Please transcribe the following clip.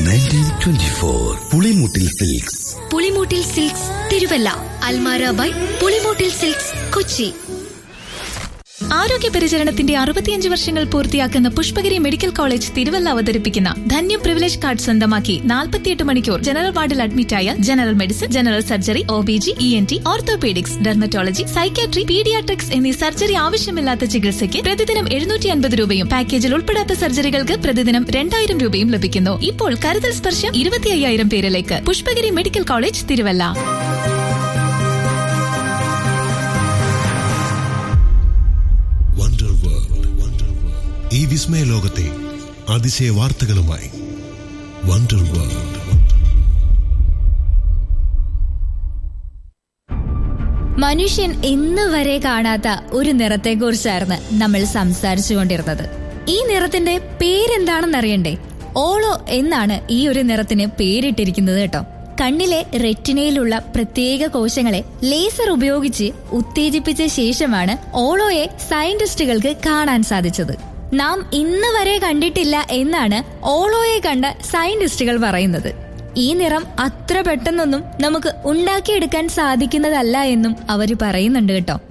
1924 Pulimoottil silks. Pulimoottil silks Thiruvalla. Almara by Pulimoottil silks Kochi. ആരോഗ്യ പരിചരണത്തിന്റെ 65 വർഷങ്ങൾ പൂർത്തിയാക്കുന്ന പുഷ്പഗിരി മെഡിക്കൽ കോളേജ് തിരുവല്ല അവതരിപ്പിക്കുന്ന ധന്യ പ്രിവിലേജ് കാർഡ് സ്വന്തമാക്കി 48 മണിക്കൂർ ജനറൽ വാർഡിൽ അഡ്മിറ്റായ general medicine, general surgery, OBG, ENT, orthopaedics, dermatology, psychiatry, paediatrics എന്നീ സർജറി ആവശ്യമില്ലാത്ത ചികിത്സയ്ക്ക് പ്രതിദിനം 750 രൂപയും പാക്കേജിൽ ഉൾപ്പെടാത്ത സർജറികൾക്ക് പ്രതിദിനം 2000 രൂപയും ലഭിക്കുന്നു. ഇപ്പോൾ കരുതൽ സ്പർശം 25,000 പേരിലേക്ക്. Pushpagiri medical college Thiruvalla. ഈ വിസ്മയ ലോകത്തെ അതിശയ വാർത്തകളുമായി വണ്ടർ വേൾഡ്. മനുഷ്യൻ ഇന്ന് വരെ കാണാത്ത ഒരു നിറത്തെക്കുറിച്ചായിരുന്നു നമ്മൾ സംസാരിച്ചുകൊണ്ടിരുന്നത്. ഈ നിറത്തിന്റെ പേരെന്താണെന്നറിയണ്ടേ? ഓളോ എന്നാണ് ഈ ഒരു നിറത്തിന് പേരിട്ടിരിക്കുന്നത് കേട്ടോ. കണ്ണിലെ റെറ്റിനയിലുള്ള പ്രത്യേക കോശങ്ങളെ ലേസർ ഉപയോഗിച്ച് ഉത്തേജിപ്പിച്ച ശേഷമാണ് ഓളോയെ സയന്റിസ്റ്റുകൾക്ക് കാണാൻ സാധിച്ചത്. നാം ഇന്ന് വരെ കണ്ടിട്ടില്ല എന്നാണ് ഓളോയെ കണ്ട സയന്റിസ്റ്റുകൾ പറയുന്നത്. ഈ നിറം അത്ര പെട്ടെന്നൊന്നും നമുക്ക് ഉണ്ടാക്കിയെടുക്കാൻ സാധിക്കുന്നതല്ല എന്നും അവര് പറയുന്നുണ്ട് കേട്ടോ.